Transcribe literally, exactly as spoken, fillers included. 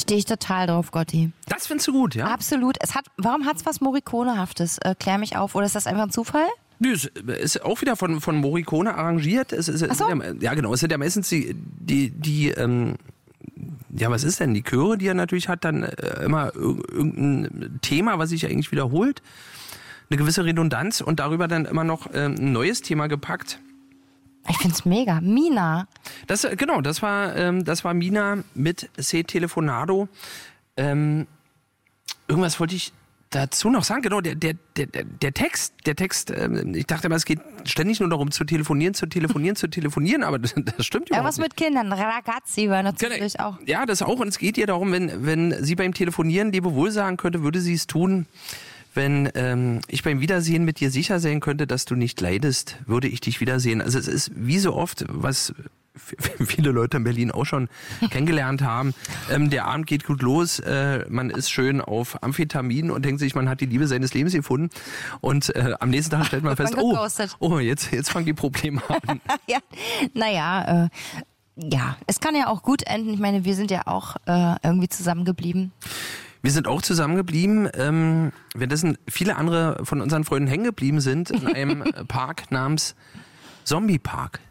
Stehe ich total drauf, Gotti. Das findest du gut, ja? Absolut. Es hat, warum hat es was Morricone-haftes? Äh, klär mich auf. Oder ist das einfach ein Zufall? Nö, es ist auch wieder von, von Morricone arrangiert. Es ist, Ach so. ja, ja, genau. Es sind ja meistens die, die, die ähm, ja, was ist denn? Die Chöre, die er natürlich hat, dann äh, immer irgendein Thema, was sich eigentlich wiederholt. Eine gewisse Redundanz und darüber dann immer noch äh, ein neues Thema gepackt. Ich find's mega. Mina. Das, genau, das war, ähm, das war Mina mit Se Telefonado. Ähm, irgendwas wollte ich dazu noch sagen. Genau, der, der, der, der Text, der Text, ähm, ich dachte immer, es geht ständig nur darum, zu telefonieren, zu telefonieren, zu telefonieren, aber das, das stimmt überhaupt Irgendwas nicht. mit Kindern. Ragazzi war natürlich auch. Ja, das auch. Und es geht ihr darum, wenn, wenn sie beim Telefonieren Lebewohl sagen könnte, würde sie es tun. Wenn ähm, ich beim Wiedersehen mit dir sicher sein könnte, dass du nicht leidest, würde ich dich wiedersehen. Also es ist wie so oft, was viele Leute in Berlin auch schon kennengelernt haben. Ähm, der Abend geht gut los, äh, man ist schön auf Amphetamin und denkt sich, man hat die Liebe seines Lebens gefunden. Und äh, am nächsten Tag stellt man fest, oh, oh jetzt, jetzt fangen die Probleme an. Ja, naja, äh, ja, es kann ja auch gut enden. Ich meine, wir sind ja auch äh, irgendwie zusammengeblieben. Wir sind auch zusammengeblieben, ähm, währenddessen viele andere von unseren Freunden hängen geblieben sind in einem Park namens Zombie Park.